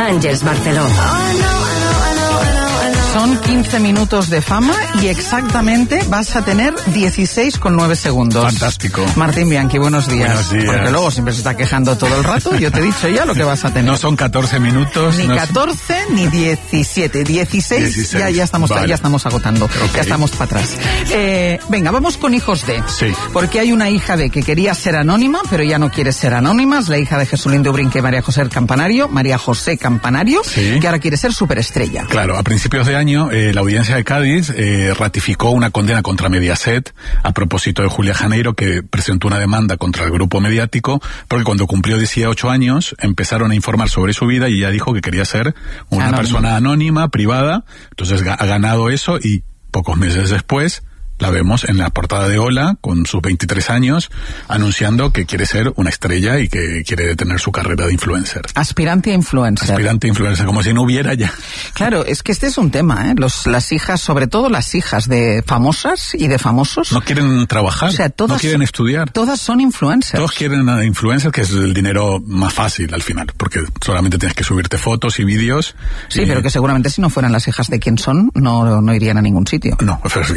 Àngels Barceló. Son 15 minutos de fama y exactamente vas a tener 16,9 segundos. Fantástico. Martín Bianchi, buenos días. Buenos días. Porque luego siempre se está quejando todo el rato. Yo te he dicho ya lo que vas a tener. No son 14 minutos. Ni 14 ni 17. 16. Ya estamos agotando. Okay. Ya estamos para atrás. Venga, vamos con hijos de. Sí. Porque hay una hija de que quería ser anónima, pero ya no quiere ser anónima. Es la hija de Jesulín de Ubrinque y María José Campanario, sí, que ahora quiere ser superestrella. Claro, a principios de año la audiencia de Cádiz ratificó una condena contra Mediaset a propósito de Julia Janeiro, que presentó una demanda contra el grupo mediático porque cuando cumplió 18 años empezaron a informar sobre su vida y ella dijo que quería ser una persona anónima, privada. Entonces ha ganado eso y pocos meses después la vemos en la portada de Hola con sus 23 años anunciando que quiere ser una estrella y que quiere tener su carrera de influencer. Aspirante a influencer. Aspirante a influencer, como si no hubiera ya. Claro, es que este es un tema, ¿eh? Las hijas, sobre todo las hijas de famosas y de famosos. No quieren trabajar, o sea, no quieren estudiar. Todas son influencers. Todos quieren a influencers, que es el dinero más fácil al final, porque solamente tienes que subirte fotos y vídeos. Sí, pero que seguramente si no fueran las hijas de quien son, no irían a ningún sitio. No,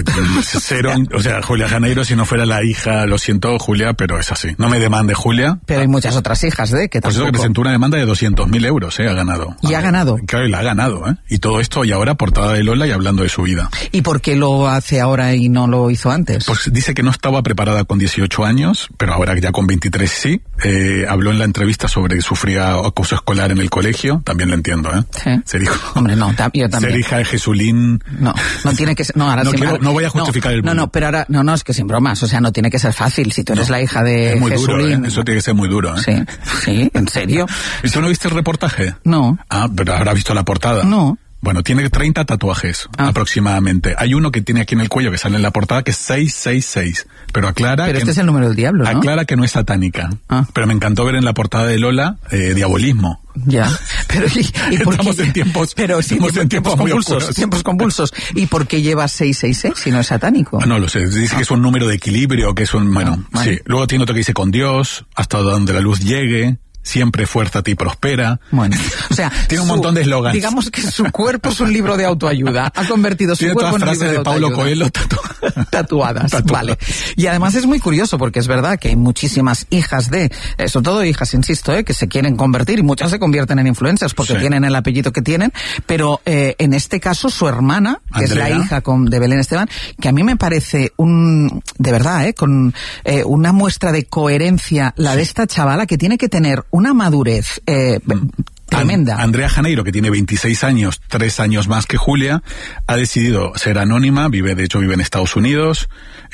cero, o sea, Julia Janeiro, si no fuera la hija, lo siento, Julia, pero es así. No me demande, Julia. Pero hay muchas otras hijas que Por tampoco. eso que presentó una demanda de 200.000 euros, ha ganado. Y ha ganado. Claro, y la ha ganado, Y todo esto, y ahora portada de Lola y hablando de su vida. ¿Y por qué lo hace ahora y no lo hizo antes? Pues dice que no estaba preparada con 18 años, pero ahora ya con 23 sí. Habló en la entrevista sobre que sufría acoso escolar en el colegio, también lo entiendo, Sí. Ser hijo. Hombre, no, yo también. Ser hija de Jesulín. No tiene que ser. No, ahora no voy a justificar el bullying. Pero ahora, es que sin bromas, o sea, no tiene que ser fácil. Si tú eres la hija de es muy Jesulín. duro, Eso tiene que ser muy duro, Sí, ¿en serio? ¿Y tú no viste el reportaje? No. Ah, pero habrá visto la portada. No. Bueno, tiene 30 tatuajes, aproximadamente. Hay uno que tiene aquí en el cuello que sale en la portada que es 666. Pero aclara Pero que este es el número del diablo, ¿no? Aclara que no es satánica. Pero me encantó ver en la portada de Lola diabolismo. Ya. Pero ¿y por Estamos qué? en tiempos, pero sí, tiempos muy oscuros. Tiempos convulsos. ¿Y por qué lleva 666 si no es satánico? No lo sé. Dice que es un número de equilibrio, que es un, sí. Luego tiene otro que dice con Dios, hasta donde la luz llegue. Siempre fuérzate y prospera. Bueno, o sea, tiene un montón de eslogans. Digamos que su cuerpo es un libro de autoayuda. Ha convertido su cuerpo en un libro de autoayuda. Tiene todas frases de Paulo Coelho tatuadas. Vale. Y además es muy curioso porque es verdad que hay muchísimas hijas sobre todo hijas, insisto, que se quieren convertir y muchas se convierten en influencers porque tienen el apellido que tienen, pero en este caso su hermana, que Andrea, es la hija de Belén Esteban, que a mí me parece de verdad, con una muestra de coherencia la de esta chavala que tiene que tener una madurez tremenda. Andrea Janeiro, que tiene 26 años, 3 años más que Julia, ha decidido ser anónima, de hecho vive en Estados Unidos,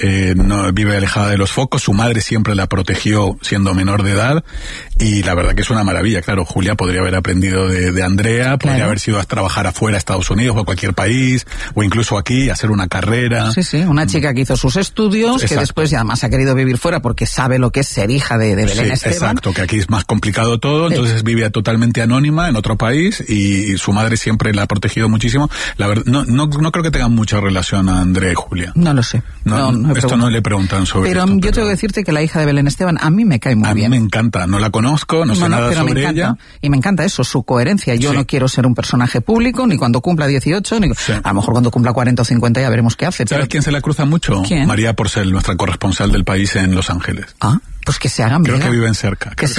no vive alejada de los focos, su madre siempre la protegió siendo menor de edad, y la verdad que es una maravilla. Claro, Julia podría haber aprendido de Andrea, podría haber sido a trabajar afuera, a Estados Unidos o a cualquier país, o incluso aquí, hacer una carrera. Sí, una chica que hizo sus estudios, que después ya además ha querido vivir fuera porque sabe lo que es ser hija de Belén Esteban. Exacto, que aquí es más complicado todo, entonces vive totalmente anónima en otro país y su madre siempre la ha protegido muchísimo. La verdad, no creo que tengan mucha relación a Andrea y Julia. No lo sé. Esto no le preguntan sobre pero esto. Yo tengo que decirte que la hija de Belén Esteban a mí me cae muy bien. A mí me encanta, no la conozco, no sé nada sobre ella. Y me encanta eso, su coherencia. Yo no quiero ser un personaje público, ni cuando cumpla 18, ni a lo mejor cuando cumpla 40 o 50 ya veremos qué hace. ¿Sabes quién se la cruza mucho? ¿Quién? María Porcel, nuestra corresponsal del país en Los Ángeles. Pues que se haga amiga. Creo que viven cerca. Que se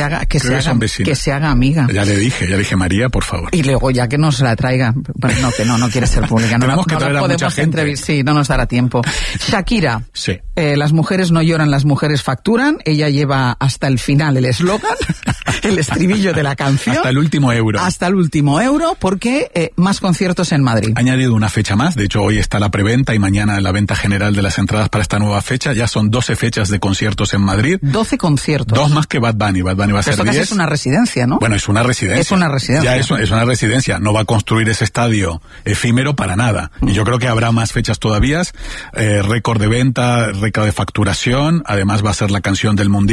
haga amiga. Ya le dije, María, por favor. Y luego ya que nos la traiga. Bueno, no quiere ser pública. Tenemos que traer a mucha gente. Sí, no nos dará tiempo. Shakira. Sí. Las mujeres no lloran, las mujeres facturan. Ella lleva hasta el final el eslogan, el estribillo de la canción. Hasta el último euro. Hasta el último euro, porque más conciertos en Madrid. Ha añadido una fecha más. De hecho, hoy está la preventa y mañana la venta general de las entradas para esta nueva fecha. Ya son 12 fechas de conciertos en Madrid. 12 conciertos. 2 más que Bad Bunny. Bad Bunny va a ser 10. Esto es una residencia, ¿no? Bueno, es una residencia. Es una residencia. Ya es una residencia. No va a construir ese estadio efímero para nada. Y yo creo que habrá más fechas todavía. Récord de venta, récord de facturación. Además va a ser la canción del Mundial.